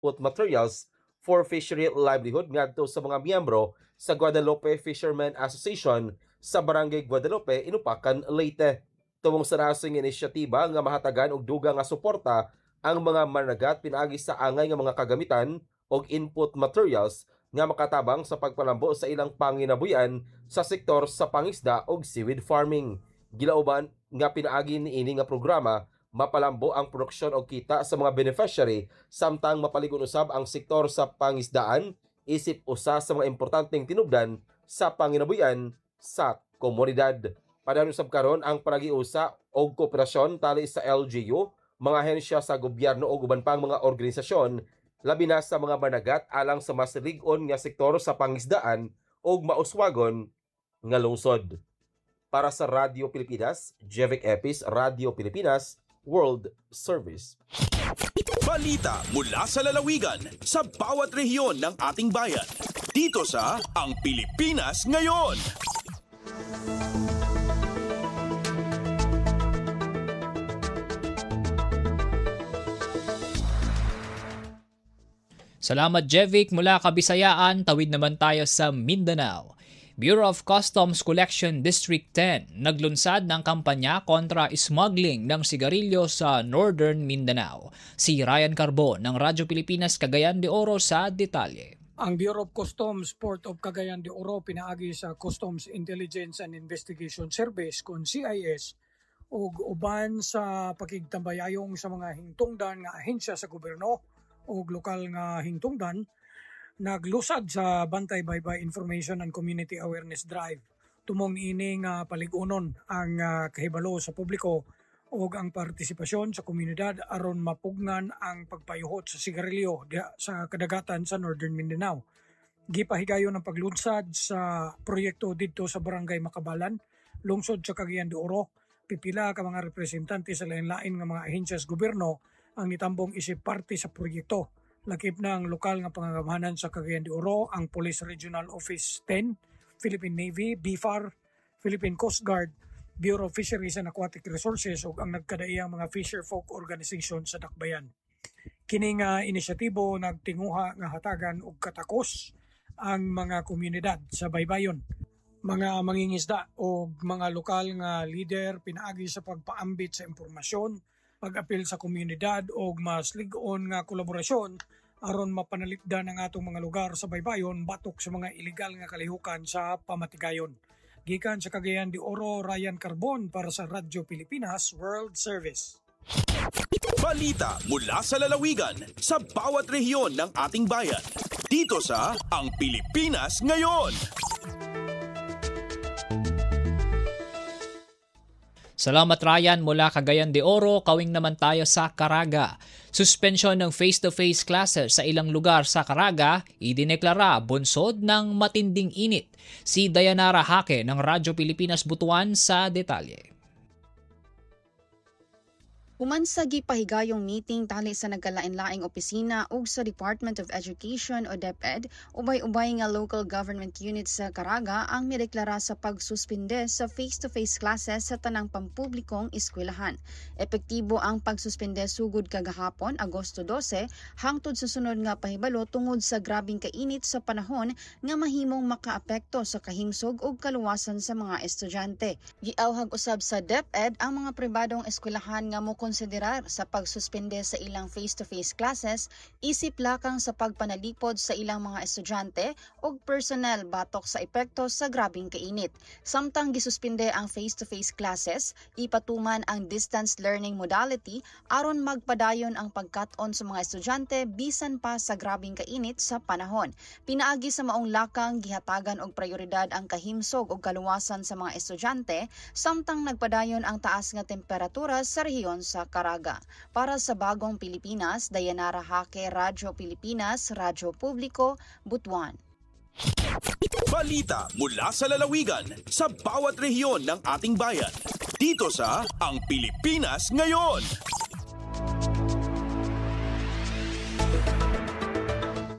input materials for fishery livelihood ngadto sa mga miyembro sa Guadalupe Fishermen Association sa Barangay Guadalupe, Inupacan, Leyte. Tumong sa rasing inisyatiba nga mahatagan og duga nga suporta ang mga managat pinaagi sa angay nga mga kagamitan og input materials nga makatabang sa pagpalambo sa ilang panginabuyan sa sektor sa pangisda og seaweed farming. Gilauban nga pinaagi niini nga programa mapalambo ang produksyon o kita sa mga beneficiary samtang mapaligon usab ang sektor sa pangisdaan isip usa sa mga importanteng tinubdan sa panginabuyan sa komunidad. Padano usab karon ang panagiusa og kooperasyon tali sa LGU, mga ahensya sa gobyerno o uban pang mga organisasyon labi na sa mga managat alang sa mas lig-on nga sektor sa pangisdaan ug mauswagon nga lungsod. Para sa Radio Pilipinas, Jevic Epis, Radio Pilipinas, World Service. Balita mula sa lalawigan sa bawat rehiyon ng ating bayan. Dito sa Ang Pilipinas Ngayon. Salamat Jevic mula Kabisayaan, tawid naman tayo sa Mindanao. Bureau of Customs Collection District 10 naglunsad ng kampanya kontra smuggling ng sigarilyo sa Northern Mindanao. Si Ryan Carbon ng Radyo Pilipinas Cagayan de Oro sa detalye. Ang Bureau of Customs Port of Cagayan de Oro pinaagi sa Customs Intelligence and Investigation Service kung CIS ug uban sa pakigtambayayong sa mga hingtungdan nga ahensya sa gobyerno ug lokal nga hingtungdan naglusad sa Bantay Baybay Information and Community Awareness Drive. Tumong ini nga paligunon ang kahibalo sa publiko ug ang partisipasyon sa komunidad aron mapugnan ang pagpayuhot sa sigarilyo sa kadagatan sa Northern Mindanao. Gipahigayon ang paglunsad sa proyekto didto sa Barangay Makabalan, lungsod sa Cagayan de Oro. Pipila ka mga representante sa lain-lain nga mga ahensya sa gobyerno ang nitambong isip parte sa proyekto. Lakip na ang lokal nga pangangamahanan sa Cagayan de Oro, ang Police Regional Office 10, Philippine Navy, BFAR, Philippine Coast Guard, Bureau of Fisheries and Aquatic Resources ug ang nagkadaiyang mga fisher folk organization sa Dakbayan. Kini nga inisyatibo nagtinguha nga hatagan og katakos ang mga komunidad sa baybayon. Mga mangingisda o mga lokal nga leader pinaagi sa pagpaambit sa impormasyon, pag-apil sa komunidad o mas lig-on nga kolaborasyon aron mapanalipdan ang atong mga lugar sa baybayon batok sa mga illegal nga kalihukan sa pamatigayon. Gikan sa Cagayan de Oro, Ryan Carbon para sa Radyo Pilipinas World Service. Balita mula sa lalawigan sa bawat rehiyon ng ating bayan. Dito sa Ang Pilipinas Ngayon. Salamat Ryan mula Cagayan de Oro, kawing naman tayo sa Caraga. Suspensyon ng face-to-face classes sa ilang lugar sa Caraga, idineklara bunsod ng matinding init. Si Dayanara Hake ng Radyo Pilipinas Butuan sa detalye. Human sa gipahigayong meeting tali sa nagkalain-laing opisina ug sa Department of Education o DepEd, ubay-ubay nga local government units sa Caraga ang mideklara sa pagsuspinde sa face-to-face classes sa tanang pampublikong eskwelahan. Epektibo ang pagsuspinde sugod kagahapon, Agosto 12, hangtod sa sunod nga pahibalo tungod sa grabing kainit sa panahon nga mahimong makaapekto sa kahimsog ug kaluwasan sa mga estudyante. Giawhag usab sa DepEd ang mga pribadong eskwelahan nga mo konsiderar sa pagsuspende sa ilang face-to-face classes, isip lakang sa pagpanalipod sa ilang mga estudyante o personnel batok sa epekto sa grabing kainit. Samtang gisuspende ang face-to-face classes, ipatuman ang distance learning modality aron magpadayon ang pagkat-on sa mga estudyante bisan pa sa grabing kainit sa panahon. Pinaagi sa maong lakang gihatagan og prioridad ang kahimsog ug kaluwasan sa mga estudyante, samtang nagpadayon ang taas nga temperatura sa rehiyon sa Caraga. Para sa Bagong Pilipinas, Dayanara Hake, Radyo Pilipinas, Radyo Publiko, Butuan. Balita mula sa lalawigan sa bawat rehiyon ng ating bayan. Dito sa Ang Pilipinas Ngayon.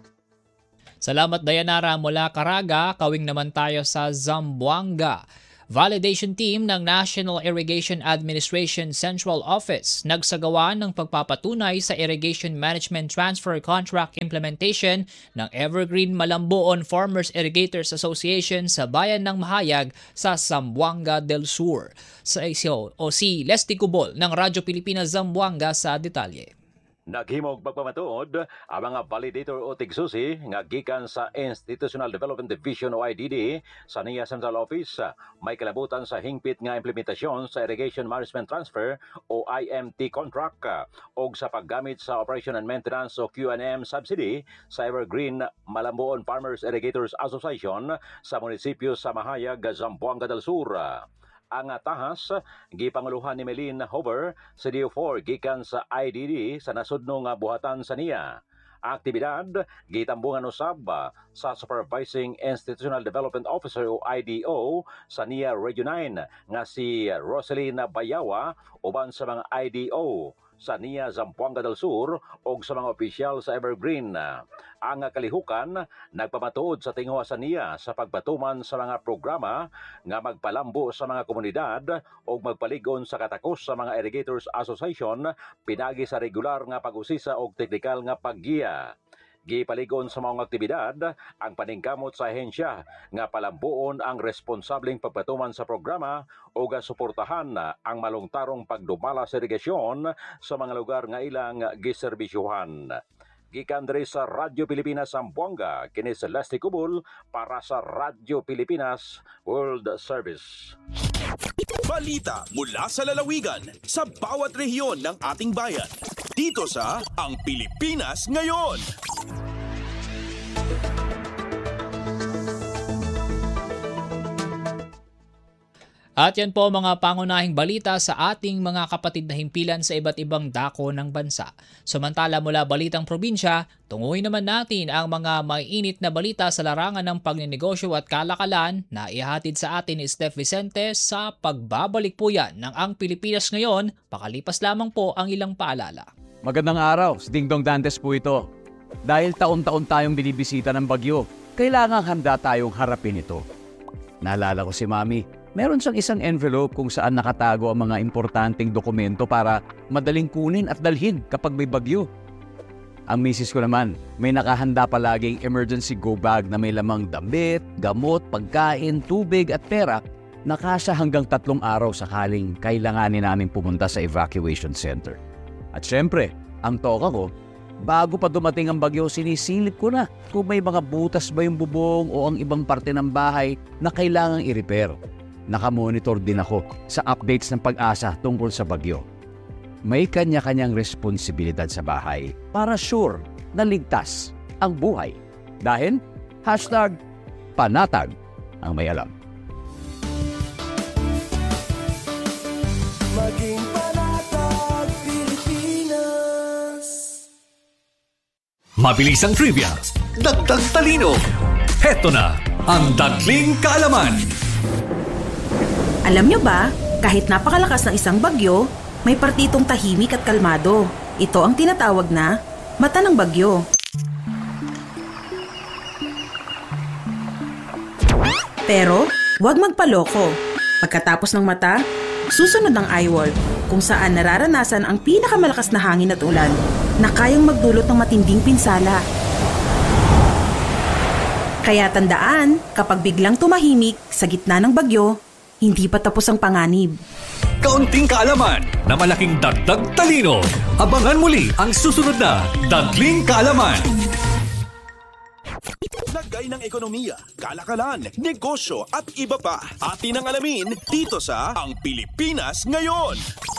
Salamat Dayanara mula Caraga, kawing naman tayo sa Zamboanga. Validation team ng National Irrigation Administration Central Office nagsagawa ng pagpapatunay sa Irrigation Management Transfer Contract Implementation ng Evergreen Malamboon Farmers Irrigators Association sa bayan ng Mahayag sa Zamboanga del Sur. Si Leslie Cubol ng Radyo Pilipinas Zamboanga sa detalye. Naghimog pagpamatuod ang mga validator o tigsusi nga gikan sa Institutional Development Division o IDD sa NIA Central Office may kalabutan sa hingpit nga implementasyon sa Irrigation Management Transfer o IMT contract o sa paggamit sa Operation and Maintenance o QNM subsidy sa Evergreen Malamboon Farmers Irrigators Association sa munisipyo sa Mahayag, Zamboanga del Sur. Ang tahas gipanguluhan ni Melin Hover sa DO4 gikan sa IDD sa nasudno nga buhatan sa niya. Aktibidad gitambungan usab sa Supervising Institutional Development Officer o IDO sa NIA Region 9 nga si Rosalina Bayawa uban sa mga IDO sa NIA Zamboanga del Sur o sa mga opisyal sa Evergreen. Ang kalihukan nagpamatuod sa tinguha sa NIA sa pagpatuman sa mga programa nga magpalambo sa mga komunidad o magpaligon sa katakos sa mga Irrigators Association pinagi sa regular nga pag-usisa o teknikal nga paggiya. Gipaligon sa mga aktibidad ang paningkamot sa ahensya nga palambuon ang responsableng pagpatuman sa programa o gasuportahan ang malungtarong pagdumala sa irigasyon sa mga lugar nga ilang giserbisyuhan. Gikan diri sa Radyo Pilipinas Zamboanga, kini si Leslie Cubol para sa Radyo Pilipinas World Service. Balita mula sa lalawigan sa bawat rehiyon ng ating bayan. Dito sa Ang Pilipinas Ngayon. At yan po mga pangunahing balita sa ating mga kapatid na himpilan sa iba't ibang dako ng bansa. Samantala mula Balitang Probinsya, tunguhin naman natin ang mga maiinit na balita sa larangan ng pagninegosyo at kalakalan na ihatid sa atin ni Steph Vicente sa pagbabalik po yan ng Ang Pilipinas Ngayon, pakalipas lamang po ang ilang paalala. Magandang araw, si Dingdong Dantes po ito. Dahil taon-taon tayong binibisita ng bagyo, kailangang handa tayong harapin ito. Naalala ko si Mami. Meron siyang isang envelope kung saan nakatago ang mga importanteng dokumento para madaling kunin at dalhin kapag may bagyo. Ang misis ko naman, may nakahanda palaging emergency go bag na may lamang damit, gamot, pagkain, tubig at pera na kasya hanggang 3 araw sakaling kailanganin namin pumunta sa evacuation center. At syempre, ang toka ko, bago pa dumating ang bagyo, sinisilip ko na kung may mga butas ba yung bubong o ang ibang parte ng bahay na kailangang i-repair. Nakamonitor din ako sa updates ng Pag-asa tungkol sa bagyo. May kanya-kanyang responsibilidad sa bahay para sure na ligtas ang buhay. Dahil #panatag ang may alam. Maging panatag Pilipinas. Mabilis ang trivia, dagdag talino. Heto na ang Dagling Kaalaman. Alam nyo ba, kahit napakalakas ng isang bagyo, may partitong tahimik at kalmado. Ito ang tinatawag na mata ng bagyo. Pero, huwag magpaloko. Pagkatapos ng mata, susunod ang eyewall, kung saan nararanasan ang pinakamalakas na hangin at ulan na kayang magdulot ng matinding pinsala. Kaya tandaan, kapag biglang tumahimik sa gitna ng bagyo, hindi pa tapos ang panganib. Kaunting kaalaman na malaking dagdag talino. Abangan muli ang susunod na Dagling Kaalaman. Lagay ng ekonomiya, kalakalan, negosyo at iba pa. Atin ang alamin dito sa Ang Pilipinas Ngayon.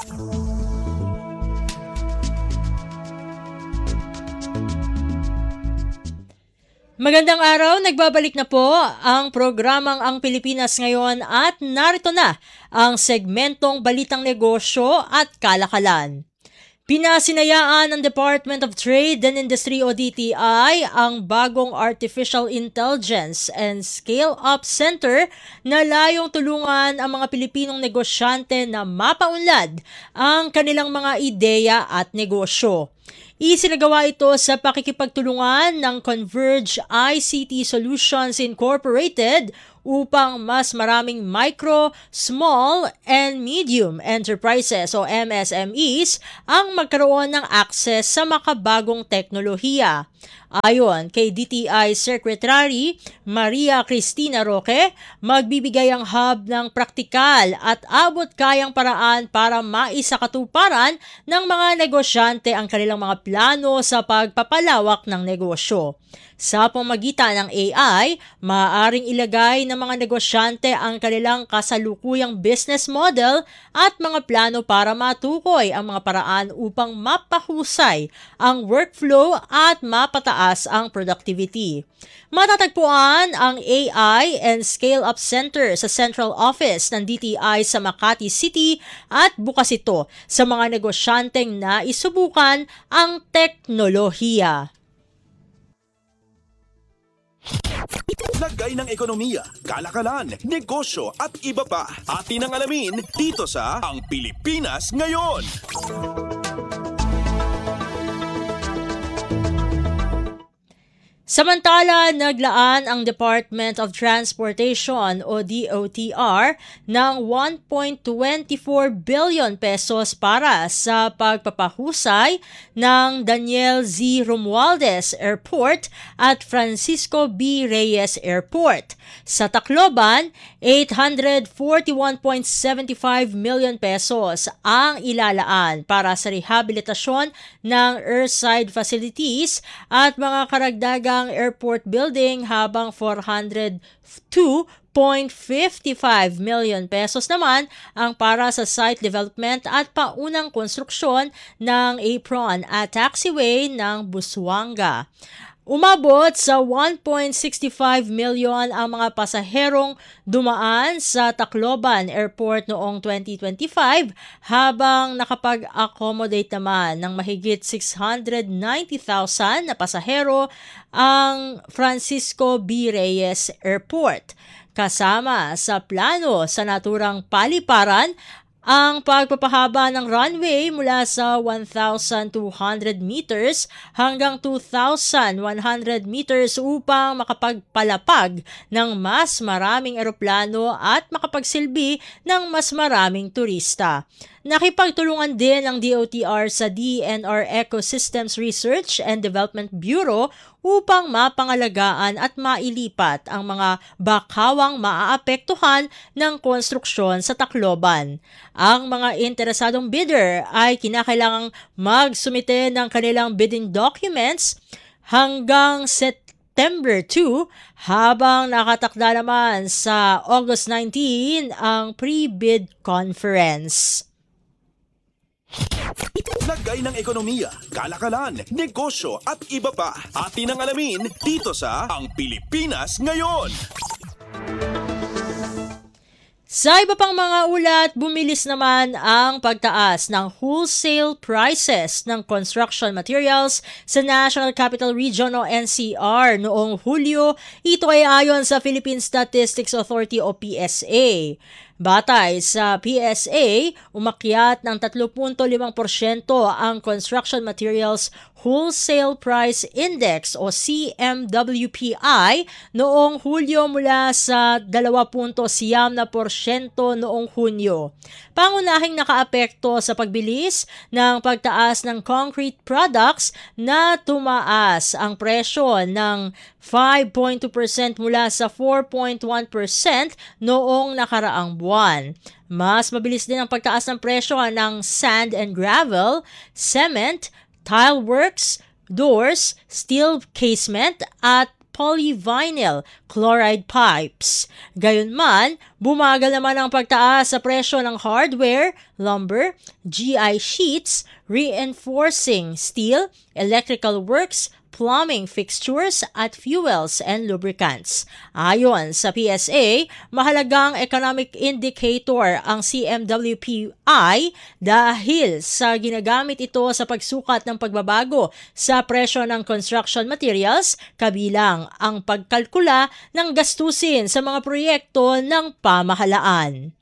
Magandang araw, nagbabalik na po ang programang Ang Pilipinas Ngayon at narito na ang segmentong Balitang Negosyo at Kalakalan. Pinasinayaan ng Department of Trade and Industry o DTI ang bagong Artificial Intelligence and Scale-Up Center na layong tulungan ang mga Pilipinong negosyante na mapaunlad ang kanilang mga ideya at negosyo. Isinagawa ito sa pakikipagtulungan ng Converge ICT Solutions Incorporated upang mas maraming micro, small, and medium enterprises o MSMEs ang magkaroon ng access sa makabagong teknolohiya. Ayon kay DTI Secretary Maria Cristina Roque, magbibigay ang hub ng praktikal at abot-kayang paraan para maisakatuparan ng mga negosyante ang kanilang mga plano sa pagpapalawak ng negosyo. Sa pamamagitan ng AI, maaaring ilagay ng mga negosyante ang kanilang kasalukuyang business model at mga plano para matukoy ang mga paraan upang mapahusay ang workflow at mapataas ang productivity. Matatagpuan ang AI and Scale-Up Center sa Central Office ng DTI sa Makati City at bukas ito sa mga negosyanteng naisubukan ang teknolohiya. Lagay ng ekonomiya, kalakalan, negosyo at iba pa. Atin ang alamin dito sa Ang Pilipinas Ngayon. Samantala, naglaan ang Department of Transportation o DOTR ng 1.24 billion pesos para sa pagpapahusay ng Daniel Z. Romualdez Airport at Francisco B. Reyes Airport. Sa Tacloban, 841.75 million pesos ang ilalaan para sa rehabilitasyon ng airside facilities at mga karagdagang airport building, habang 402.55 million pesos naman ang para sa site development at paunang konstruksyon ng apron at taxiway ng Busuanga. Umabot sa 1.65 million ang mga pasaherong dumaan sa Tacloban Airport noong 2025, habang nakapag-accommodate naman ng mahigit 690,000 na pasahero ang Francisco B. Reyes Airport. Kasama sa plano sa naturang paliparan ang pagpapahaba ng runway mula sa 1,200 meters hanggang 2,100 meters upang makapagpalapag ng mas maraming eroplano at makapagsilbi ng mas maraming turista. Nakipagtulungan din ang DOTR sa DNR Ecosystems Research and Development Bureau upang mapangalagaan at mailipat ang mga bakawang maaapektuhan ng konstruksyon sa Tacloban. Ang mga interesadong bidder ay kinakailangang magsumite ng kanilang bidding documents hanggang September 2, habang nakatakda naman sa August 19 ang pre-bid conference. Lagay ng ekonomiya, kalakalan, negosyo at iba pa. Atin ang alamin dito sa Ang Pilipinas Ngayon. Sa iba pang mga ulat, bumilis naman ang pagtaas ng wholesale prices ng construction materials sa National Capital Region o NCR noong Hulyo. Ito ay ayon sa Philippine Statistics Authority o PSA. Batay sa PSA, umakyat ng 3.5% ang Construction Materials Wholesale Price Index o CMWPI noong Hulyo mula sa 2.9% noong Hunyo. Pangunahing nakaapekto sa pagbilis ng pagtaas ng concrete products na tumaas ang presyo ng 5.2% mula sa 4.1% noong nakaraang buwan. Mas mabilis din ang pagtaas ng presyo ng sand and gravel, cement, tile works, doors, steel casement at polyvinyl chloride pipes. Gayunman, bumagal naman ang pagtaas sa presyo ng hardware, lumber, GI sheets, reinforcing steel, electrical works, plumbing fixtures at fuels and lubricants. Ayon sa PSA, mahalagang economic indicator ang CMWPI dahil sa ginagamit ito sa pagsukat ng pagbabago sa presyo ng construction materials, kabilang ang pagkalkula ng gastusin sa mga proyekto ng pamahalaan.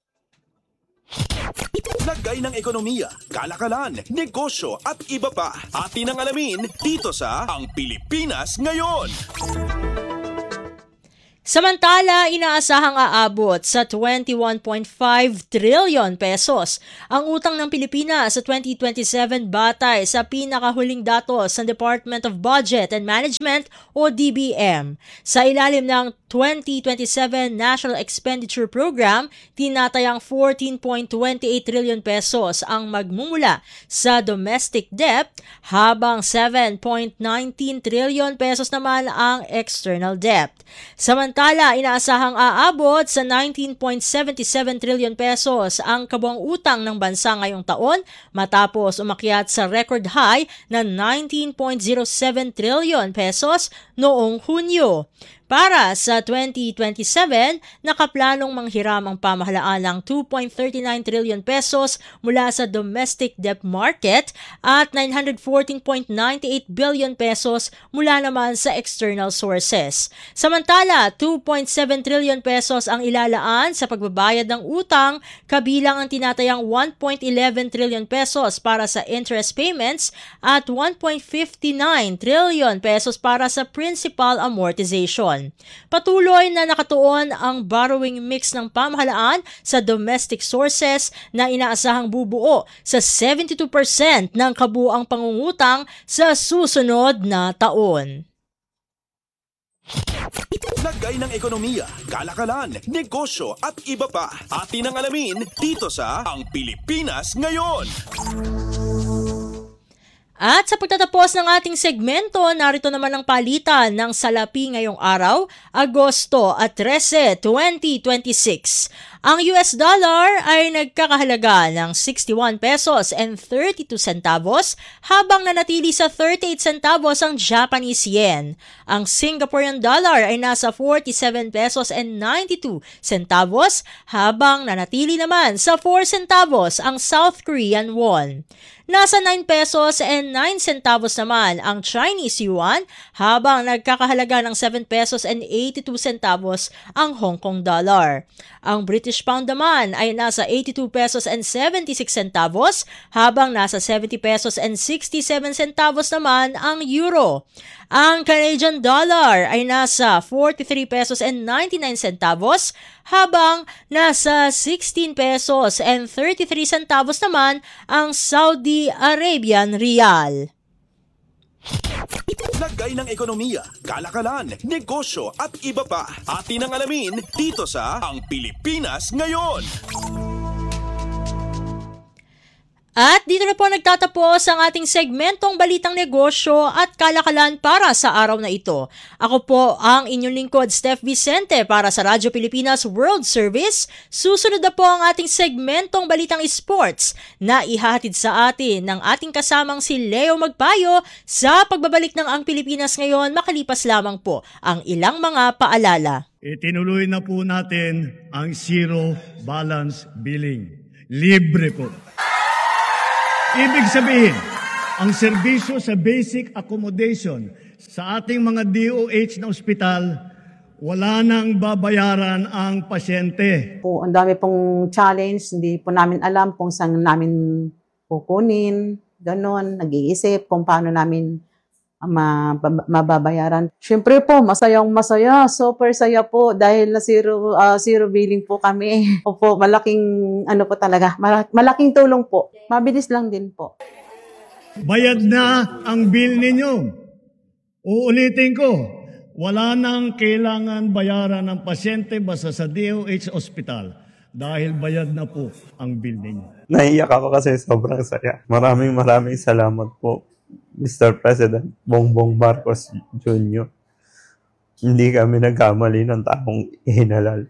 Lagay ng ekonomiya, kalakalan, negosyo at iba pa. Atin ang alamin dito sa Ang Pilipinas Ngayon. Samantala, inaasahang aabot sa 21.5 trillion pesos ang utang ng Pilipinas sa 2027 batay sa pinakahuling datos ng Department of Budget and Management o DBM. Sa ilalim ng 2027 National Expenditure Program, tinatayang 14.28 trillion pesos ang magmumula sa domestic debt habang 7.19 trillion pesos naman ang external debt. Samantala, inaasahang aabot sa 19.77 trillion pesos ang kabuang utang ng bansa ngayong taon matapos umakyat sa record high na 19.07 trillion pesos noong Hunyo. Para sa 2027, nakaplanong manghiram ang pamahalaan ng 2.39 trillion pesos mula sa domestic debt market at 914.98 billion pesos mula naman sa external sources. Samantala, 2.7 trillion pesos ang ilalaan sa pagbabayad ng utang, kabilang ang tinatayang 1.11 trillion pesos para sa interest payments at 1.59 trillion pesos para sa principal amortization. Patuloy na nakatuon ang borrowing mix ng pamahalaan sa domestic sources na inaasahang bubuo sa 72% ng kabuuang pangungutang sa susunod na taon. Lagay ng ekonomiya, kalakalan, negosyo at iba pa. Atin ang alamin dito sa Ang Pilipinas Ngayon. At sa pagtatapos ng ating segmento, narito naman ang palitan ng salapi ngayong araw, Agosto 13, 2026. Ang US dollar ay nagkakahalaga ng 61 pesos and 32 centavos habang nanatili sa 38 centavos ang Japanese yen. Ang Singaporean dollar ay nasa 47 pesos and 92 centavos habang nanatili naman sa 4 centavos ang South Korean won. Nasa 9 pesos and 9 centavos naman ang Chinese yuan habang nagkakahalaga ng 7 pesos and 82 centavos ang Hong Kong dollar. Ang British pound naman ay nasa 82 pesos and 76 centavos habang nasa 70 pesos and 67 centavos naman ang euro. Ang Canadian dollar ay nasa 43 pesos and 99 centavos habang nasa 16 pesos and 33 centavos naman ang Saudi Arabian Rial. Lagay ng ekonomiya, kalakalan, negosyo at iba pa. Atin ang alamin dito sa Ang Pilipinas Ngayon. At dito na po nagtatapos ang ating segmentong Balitang Negosyo at Kalakalan para sa araw na ito. Ako po ang inyong lingkod, Steph Vicente, para sa Radyo Pilipinas World Service. Susunod na po ang ating segmentong Balitang Sports na ihahatid sa atin ng ating kasamang si Leo Magpayo sa pagbabalik ng Ang Pilipinas Ngayon, makalipas lamang po ang ilang mga paalala. Itinuloy na po natin ang zero balance billing. Libre po. Ibig sabihin, ang serbisyo sa basic accommodation sa ating mga DOH na ospital, wala nang babayaran ang pasyente. Ang dami pong challenge, hindi po namin alam kung saan namin kukunin, ganon, nag-iisip kung paano namin mababayaran. Siyempre po, masayang-masaya, super saya po dahil na zero billing po kami. Opo, malaking po talaga, malaking tulong po. Mabilis lang din po. Bayad na ang bill ninyo. Uulitin ko, wala nang kailangan bayaran ng pasyente basta sa DOH Hospital dahil bayad na po ang bill ninyo. Naiiyak ako kasi sobrang saya. Maraming salamat po, Mr. President Bongbong Marcos Jr. Hindi kami nagkamali ng taong ihinalal.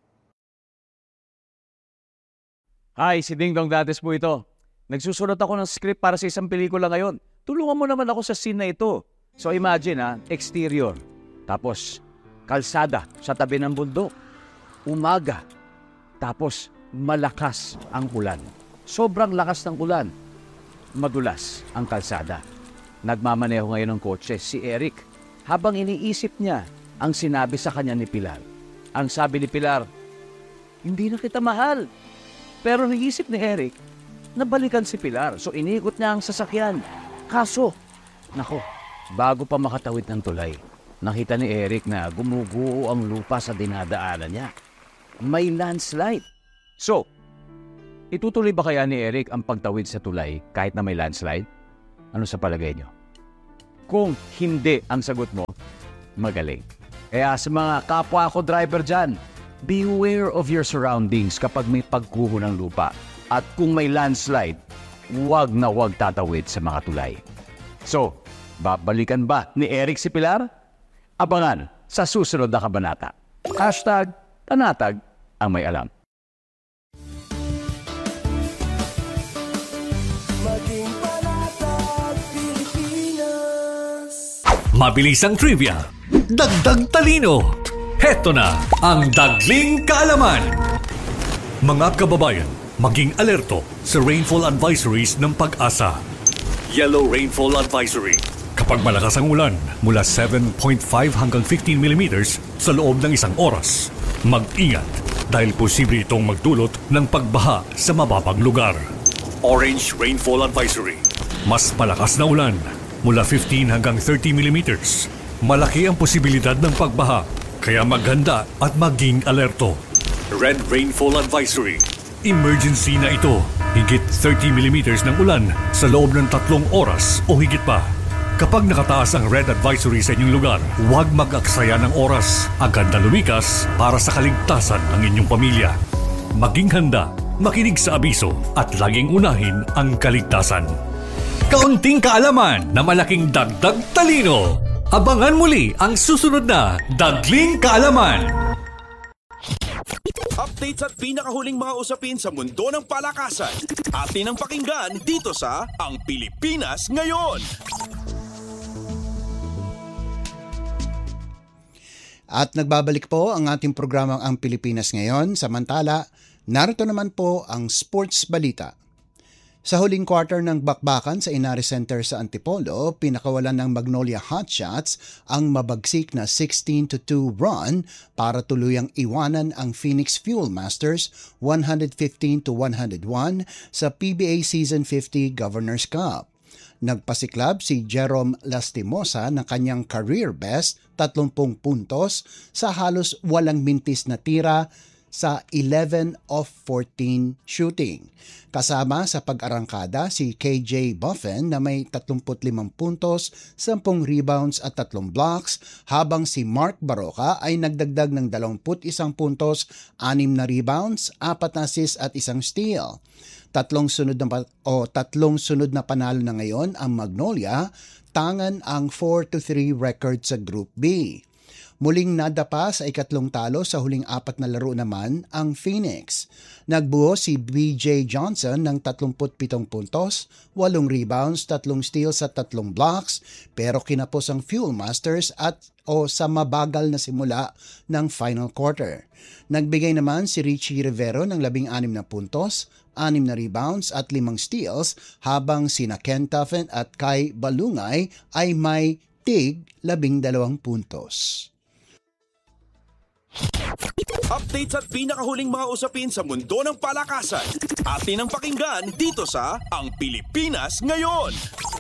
Hi, si Ding Dong Dantes po ito. Nagsusulat ako ng script para sa isang pelikula ngayon. Tulungan mo naman ako sa scene na ito. So imagine exterior. Tapos, kalsada sa tabi ng bundok. Umaga. Tapos, malakas ang ulan. Sobrang lakas ng ulan. Madulas ang kalsada. Nagmamaneho ngayon ng kotse si Eric habang iniisip niya ang sinabi sa kanya ni Pilar. Ang sabi ni Pilar, hindi na kita mahal. Pero naisip ni Eric na balikan si Pilar, so iniikot niya ang sasakyan. Kaso, bago pa makatawid ng tulay, nakita ni Eric na gumuguho ang lupa sa dinadaanan niya. May landslide. So, itutuloy ba kaya ni Eric ang pagtawid sa tulay kahit na may landslide? Ano sa palagay niyo? Kung hindi ang sagot mo, magaling. Kaya sa mga kapwa ko driver dyan, beware of your surroundings kapag may pagguho ng lupa. At kung may landslide, huwag na huwag tatawid sa mga tulay. So, babalikan ba ni Eric si Pilar? Abangan sa susunod na kabanata. #Tanatag ang may alam. Maging panatag Pilipinas. Mabilis ang trivia, dagdag talino. Heto na ang Dagling Kaalaman. Mga kababayan, maging alerto sa rainfall advisories ng Pag-asa. Yellow Rainfall Advisory. Kapag malakas ang ulan, mula 7.5 hanggang 15 mm sa loob ng isang oras. Mag-ingat dahil posible itong magdulot ng pagbaha sa mababang lugar. Orange Rainfall Advisory. Mas malakas na ulan, mula 15 hanggang 30 mm. Malaki ang posibilidad ng pagbaha, kaya maghanda at maging alerto. Red Rainfall Advisory. Emergency na ito. Higit 30 mm ng ulan sa loob ng 3 oras o higit pa. Kapag nakataas ang red advisory sa inyong lugar, huwag mag-aksaya ng oras. Agad na lumikas para sa kaligtasan ng inyong pamilya. Maging handa, makinig sa abiso at laging unahin ang kaligtasan. Kaunting kaalaman na malaking dagdag talino. Abangan muli ang susunod na Dagling Kaalaman. Updates at pinakahuling mga usapin sa mundo ng palakasan. Atin ang pakinggan dito sa Ang Pilipinas Ngayon. At nagbabalik po ang ating programang Ang Pilipinas Ngayon. Samantala, narito naman po ang sports balita. Sa huling quarter ng bakbakan sa Inari Center sa Antipolo, pinakawalan ng Magnolia Hotshots ang mabagsik na 16-2 run para tuluyang iwanan ang Phoenix Fuel Masters 115-101 sa PBA Season 50 Governors Cup. Nagpasiklab si Jerome Lastimosa ng kanyang career best 30 puntos sa halos walang mintis na tira sa 11 of 14 shooting. Kasama sa pag-arangkada si KJ Buffen na may 35 puntos, 10 rebounds at 3 blocks, habang si Mark Baroka ay nagdagdag ng 21 puntos, 6 na rebounds, 4 na assists at 1 steal. Tatlong sunod na panalo na ngayon ang Magnolia, tangan ang 4-3 record sa Group B. Muling nadapa sa ikatlong talo sa huling 4 na laro naman ang Phoenix. Nagbuo si BJ Johnson ng 37 puntos, 8 rebounds, 3 steals at 3 blocks, pero kinapos ang Fuel Masters sa mabagal na simula ng final quarter. Nagbigay naman si Richie Rivero ng 16 na puntos, 6 na rebounds at 5 steals, habang sina Ken Tuffin at Kai Balungay ay may tig 12 puntos. Updates at pinakahuling mga usapin sa mundo ng palakasan. Atin ang pakinggan dito sa Ang Pilipinas Ngayon.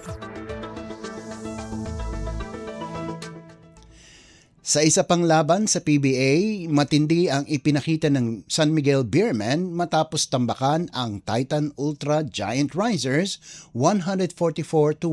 Sa isa pang laban sa PBA, matindi ang ipinakita ng San Miguel Beermen matapos tambakan ang Titan Ultra Giant Risers 144-113.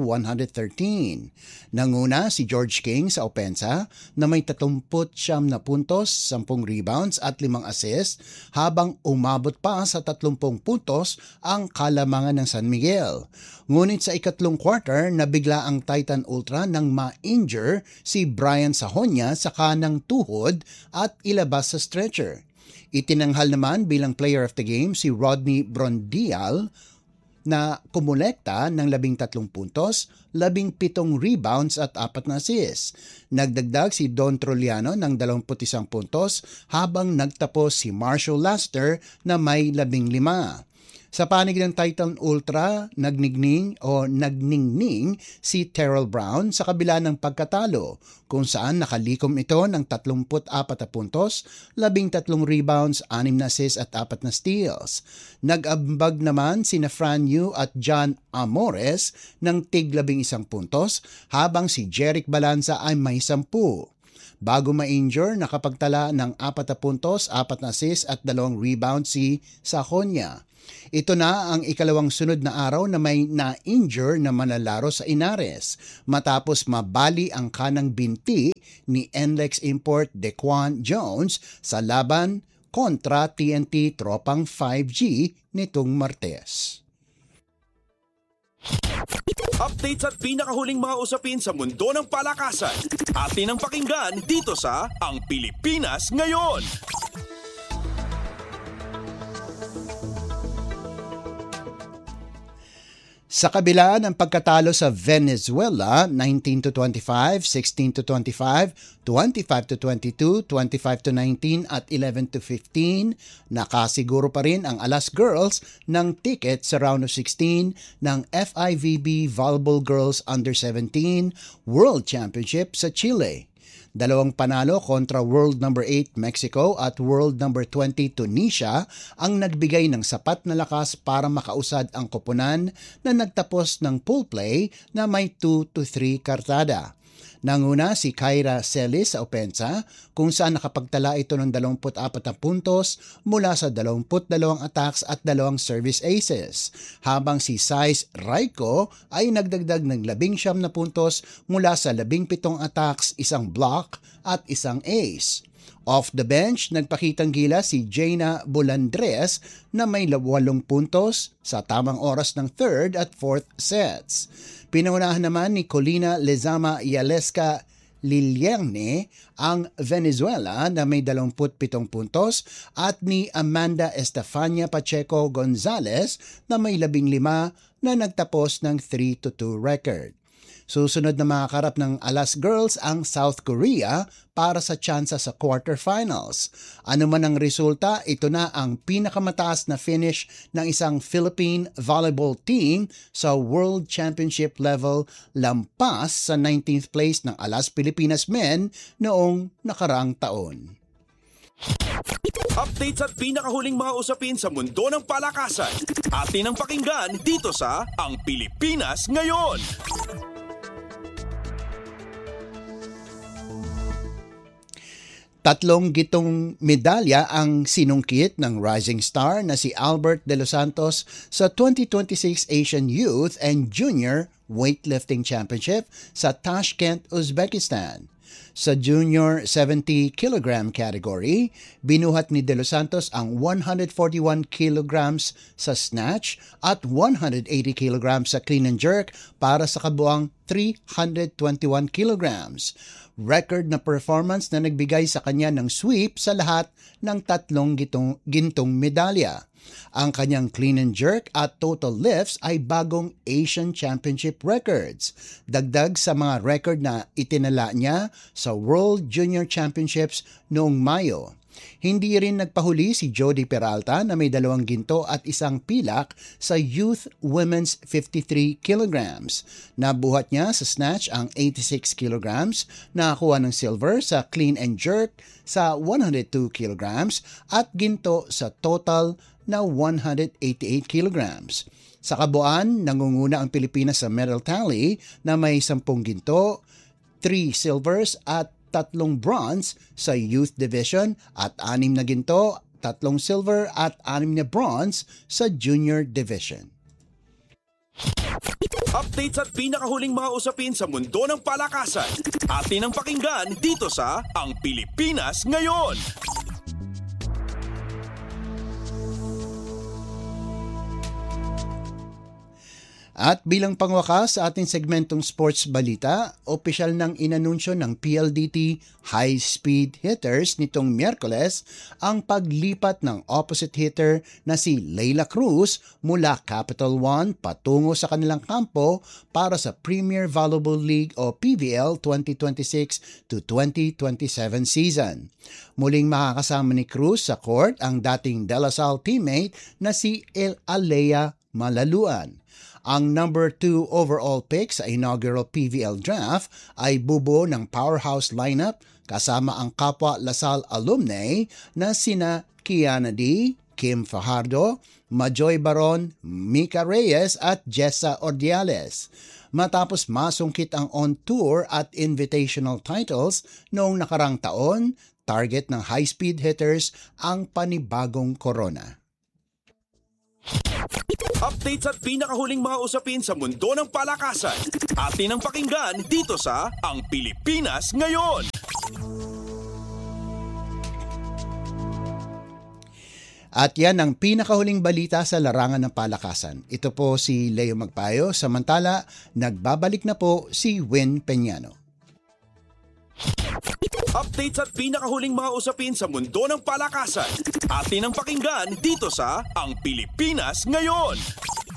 Nanguna si George King sa opensa na may 39 na puntos, 10 rebounds at 5 assists, habang umabot pa sa 30 puntos ang kalamangan ng San Miguel. Ngunit sa ikatlong quarter, nabigla ang Titan Ultra nang ma-injure si Brian Sahonia sa kanang tuhod at ilabas sa stretcher. Itinanghal naman bilang player of the game si Rodney Brondial na kumulekta ng 13 puntos, 17 rebounds at 4 na assists. Nagdagdag si Don Troliano ng 21 puntos habang nagtapos si Marshall Laster na may 15. Sa panig ng Titan Ultra, nagningning si Terrell Brown sa kabila ng pagkatalo, kung saan nakalikom ito ng 34 na puntos, 13 rebounds, 6 na assists at 4 na steals. Nag-ambag naman sina Fran Yu at John Amores ng tig 11 puntos, habang si Jeric Balanza ay may 10. bago ma-injure nakapagtala ng 4 puntos, 4 na assist at 2 rebound si Sajonia. Ito na ang ikalawang sunod na araw na may na-injure na manlalaro sa Inares matapos mabali ang kanang binti ni NLEX import Dequan Jones sa laban kontra TNT Tropang 5G nitong Martes. Updates at pinakahuling mga usapin sa mundo ng palakasan. Atin ang pakinggan dito sa Ang Pilipinas Ngayon. Sa kabila ng pagkatalo sa Venezuela 19-25, 16-25, 25-22, 25-19 at 11-15, nakasiguro pa rin ang Alas Girls ng ticket sa round of 16 ng FIVB Volleyball Girls Under-17 World Championship sa Chile. 2 panalo kontra World number 8 Mexico at World number 20 Tunisia ang nagbigay ng sapat na lakas para makausad ang koponan na nagtapos ng pool play na may 2-3 kartada. Nanguna si Kyra Celis sa opensa kung saan nakapagtala ito ng 24 na puntos mula sa 22 attacks at 2 service aces, habang si Sais Raiko ay nagdagdag ng 19 na puntos mula sa 17 attacks, 1 block at 1 ace. Off the bench, nagpakitang gila si Jaina Bulandres na may 8 puntos sa tamang oras ng 3rd at 4th sets. Pinaunahan naman ni Colina Lezama Yaleska Lilierne ang Venezuela na may 27 puntos at ni Amanda Estefania Pacheco Gonzalez na may 15 na nagtapos ng 3-2 record. Susunod na makakarap ng Alas Girls ang South Korea para sa tsansa sa quarterfinals. Ano man ang resulta, ito na ang pinakamataas na finish ng isang Philippine volleyball team sa World Championship level lampas sa 19th place ng Alas Pilipinas Men noong nakaraang taon. Updates at pinakahuling mga usapin sa mundo ng palakasan. Atin ang pakinggan dito sa Ang Pilipinas Ngayon. Tatlong gitong medalya ang sinungkit ng rising star na si Albert De Los Santos sa 2026 Asian Youth and Junior Weightlifting Championship sa Tashkent, Uzbekistan. Sa Junior 70 kg category, binuhat ni De Los Santos ang 141 kilograms sa snatch at 180 kilograms sa clean and jerk para sa kabuang 321 kilograms. Record na performance na nagbigay sa kanya ng sweep sa lahat ng 3 gintong medalya. Ang kanyang clean and jerk at total lifts ay bagong Asian Championship records, dagdag sa mga record na itinala niya sa World Junior Championships noong Mayo. Hindi rin nagpahuli si Jody Peralta na may 2 ginto at 1 pilak sa Youth Women's 53 kilograms. Nabuhat niya sa snatch ang 86 kilograms, nakakuha ng silver sa clean and jerk sa 102 kilograms at ginto sa total na 188 kilograms. Sa kabuuan, nangunguna ang Pilipinas sa medal tally na may 10 ginto, 3 silvers at 3 bronze sa youth division at 6 na ginto, 3 silver at 6 na bronze sa junior division. Updates at pinakahuling mga usapin sa mundo ng palakasan. Atin ang pakinggan dito sa Ang Pilipinas Ngayon. At bilang pangwakas sa ating segmentong sports balita, opisyal nang inanunsyo ng PLDT high-speed hitters nitong Miyerkules ang paglipat ng opposite hitter na si Leila Cruz mula Capital One patungo sa kanilang kampo para sa Premier Volleyball League o PVL 2026 to 2027 season. Muling makakasama ni Cruz sa court ang dating De La Salle teammate na si Alea Malaluan. Ang number 2 overall pick sa inaugural PVL draft ay bubuo ng powerhouse lineup kasama ang kapwa LaSalle alumni na sina Kiana D, Kim Fajardo, Majoy Baron, Mika Reyes at Jessa Ordiales. matapos masungkit ang on-tour at invitational titles noong nakarang taon. Target ng high-speed hitters ang panibagong corona. Updates at pinakahuling mga usapin sa mundo ng palakasan. Atin ang pakinggan dito sa Ang Pilipinas Ngayon. At yan ang pinakahuling balita sa larangan ng palakasan. Ito po si Leo Magpayo, samantala nagbabalik na po si Win Peñano. Updates at pinakahuling mga usapin sa mundo ng palakasan. Atin ang pakinggan dito sa Ang Pilipinas Ngayon.